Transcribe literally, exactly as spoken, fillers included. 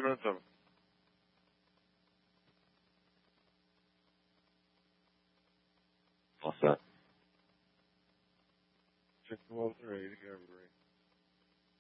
minutes of What's that? six twelve three, Discovery.